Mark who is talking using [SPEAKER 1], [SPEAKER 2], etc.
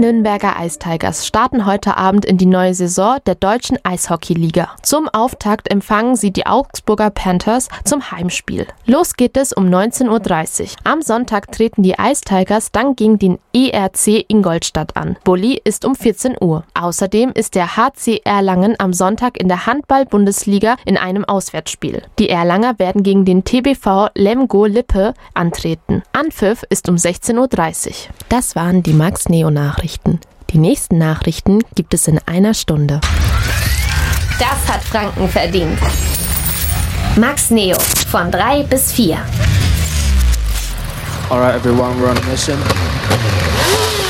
[SPEAKER 1] Nürnberger Ice Tigers starten heute Abend in die neue Saison der deutschen Eishockeyliga. Zum Auftakt empfangen sie die Augsburger Panthers zum Heimspiel. Los geht es um 19:30 Uhr. Am Sonntag treten die Ice Tigers dann gegen den ERC Ingolstadt an. Bulli ist um 14 Uhr. Außerdem ist der HC Erlangen am Sonntag in der Handball-Bundesliga in einem Auswärtsspiel. Die Erlanger werden gegen den TBV Lemgo Lippe antreten. Anpfiff ist um 16:30 Uhr. Das waren die Max Neo Nachrichten. Die nächsten Nachrichten gibt es in einer Stunde.
[SPEAKER 2] Das hat Franken verdient. Max Neo von 3 bis 4.
[SPEAKER 3] Alright everyone, we're on a mission.